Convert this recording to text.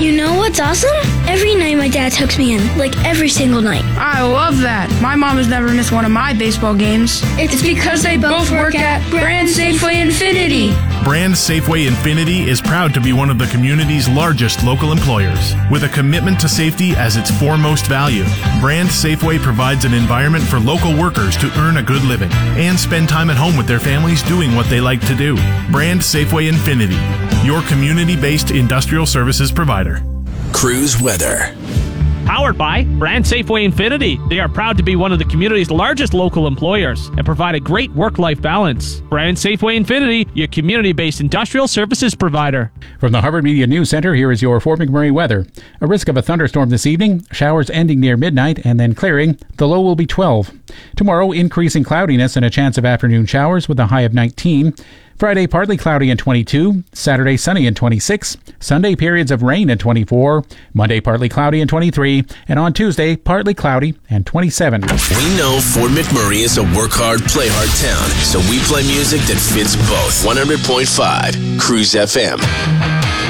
You know what's awesome? Every night my dad tucks me in, like every single night. I love that. My mom has never missed one of my baseball games. It's because they both work at Brand Safeway Infinity. Brand Safeway Infinity is proud to be one of the community's largest local employers. With a commitment to safety as its foremost value, Brand Safeway provides an environment for local workers to earn a good living and spend time at home with their families doing what they like to do. Brand Safeway Infinity, your community-based industrial services provider. Cruise weather. Powered by Brand Safeway Infinity. They are proud to be one of the community's largest local employers and provide a great work-life balance. Brand Safeway Infinity, your community-based industrial services provider. From the Harvard Media News Center, here is your Fort McMurray weather. A risk of a thunderstorm this evening, showers ending near midnight and then clearing. The low will be 12. Tomorrow, increasing cloudiness and a chance of afternoon showers with a high of 19. Friday, partly cloudy and 22. Saturday, sunny and 26. Sunday, periods of rain and 24. Monday, partly cloudy and 23. And on Tuesday, partly cloudy and 27. We know Fort McMurray is a work hard, play hard town, so we play music that fits both. 100.5 Cruise FM.